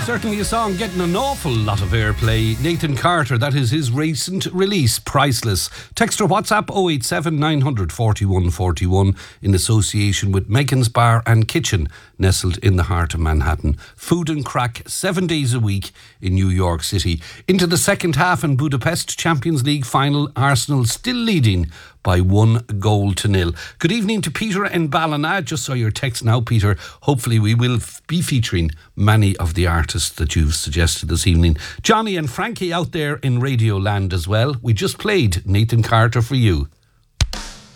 Certainly a song getting an awful lot of airplay. Nathan Carter, that is his recent release, Priceless. Text or WhatsApp 087 900 41 41 in association with Megan's Bar and Kitchen, nestled in the heart of Manhattan. Food and crack 7 days a week in New York City. Into the second half in Budapest Champions League final, Arsenal still leading by 1-0. Good evening to Peter in Ballina. Just saw your text now, Peter. Hopefully we will be featuring many of the artists that you've suggested this evening. Johnny and Frankie out there in Radio Land as well. We just played Nathan Carter for you.